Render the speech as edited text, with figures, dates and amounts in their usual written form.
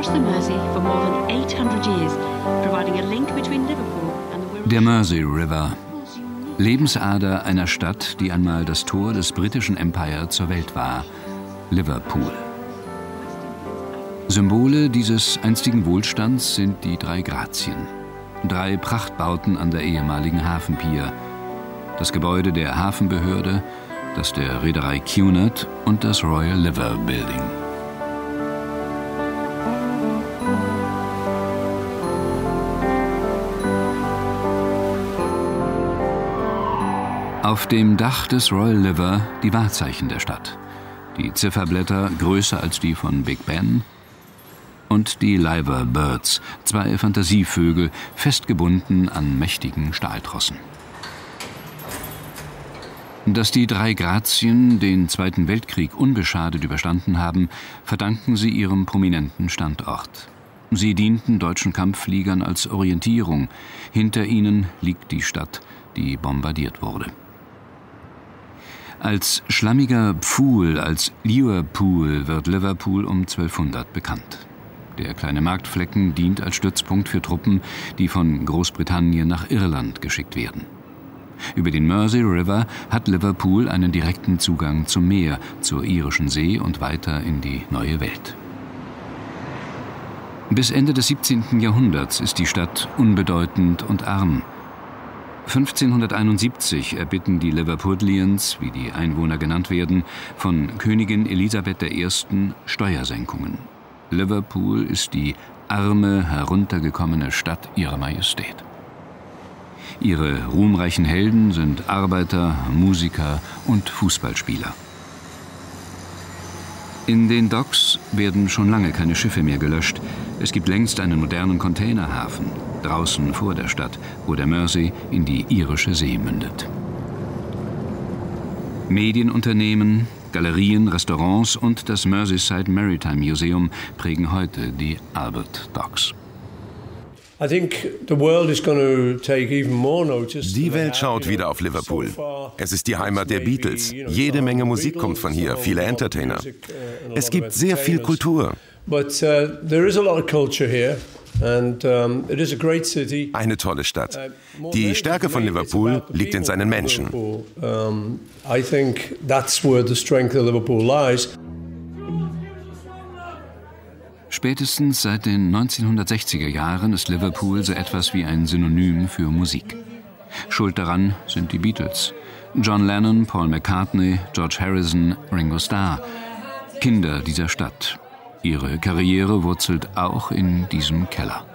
Der Mersey River, Lebensader einer Stadt, die einmal das Tor des britischen Empire zur Welt war, Liverpool. Symbole dieses einstigen Wohlstands sind die 3 Grazien, 3 Prachtbauten an der ehemaligen Hafenpier, das Gebäude der Hafenbehörde, das der Reederei Cunard und das Royal Liver Building. Auf dem Dach des Royal Liver die Wahrzeichen der Stadt. Die Zifferblätter größer als die von Big Ben und die Liver Birds, 2 Fantasievögel, festgebunden an mächtigen Stahltrossen. Dass die 3 Grazien den Zweiten Weltkrieg unbeschadet überstanden haben, verdanken sie ihrem prominenten Standort. Sie dienten deutschen Kampffliegern als Orientierung. Hinter ihnen liegt die Stadt, die bombardiert wurde. Als schlammiger Pfuhl, als Liverpool wird Liverpool um 1200 bekannt. Der kleine Marktflecken dient als Stützpunkt für Truppen, die von Großbritannien nach Irland geschickt werden. Über den Mersey River hat Liverpool einen direkten Zugang zum Meer, zur irischen See und weiter in die neue Welt. Bis Ende des 17. Jahrhunderts ist die Stadt unbedeutend und arm. 1571 erbitten die Liverpudlians, wie die Einwohner genannt werden, von Königin Elisabeth I. Steuersenkungen. Liverpool ist die arme, heruntergekommene Stadt ihrer Majestät. Ihre ruhmreichen Helden sind Arbeiter, Musiker und Fußballspieler. In den Docks werden schon lange keine Schiffe mehr gelöscht. Es gibt längst einen modernen Containerhafen, draußen vor der Stadt, wo der Mersey in die irische See mündet. Medienunternehmen, Galerien, Restaurants und das Merseyside Maritime Museum prägen heute die Albert Docks. Die Welt schaut wieder auf Liverpool. Es ist die Heimat der Beatles. Jede Menge Musik kommt von hier, viele Entertainer. Es gibt sehr viel Kultur. Eine tolle Stadt. Die Stärke von Liverpool liegt in seinen Menschen. Spätestens seit den 1960er Jahren ist Liverpool so etwas wie ein Synonym für Musik. Schuld daran sind die Beatles. John Lennon, Paul McCartney, George Harrison, Ringo Starr. Kinder dieser Stadt. Ihre Karriere wurzelt auch in diesem Keller.